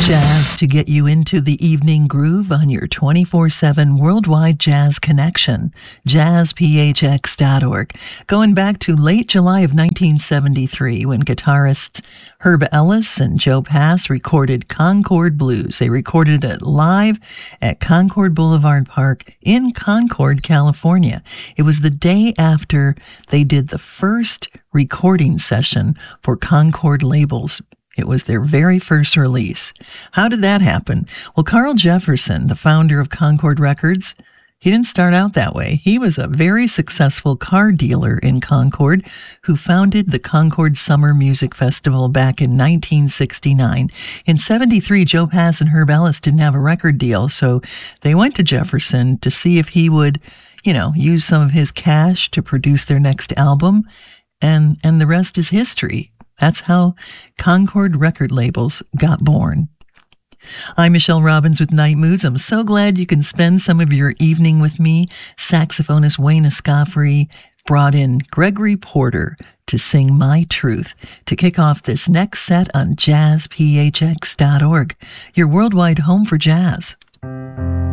Jazz to get you into the evening groove on your 24/7 worldwide jazz connection, jazzphx.org. Going back to late July of 1973 when guitarists Herb Ellis and Joe Pass recorded Concord Blues. They recorded it live at Concord Boulevard Park in Concord, California. It was the day after they did the first recording session for Concord Labels. It was their very first release. How did that happen? Well, Carl Jefferson, the founder of Concord Records, he didn't start out that way. He was a very successful car dealer in Concord who founded the Concord Summer Music Festival back in 1969. In 73, Joe Pass and Herb Ellis didn't have a record deal, so they went to Jefferson to see if he would, use some of his cash to produce their next album, and the rest is history. That's how Concord record labels got born. I'm Michelle Robbins with Night Moods. I'm so glad you can spend some of your evening with me. Saxophonist Wayne Escoffery brought in Gregory Porter to sing My Truth to kick off this next set on jazzphx.org, your worldwide home for jazz.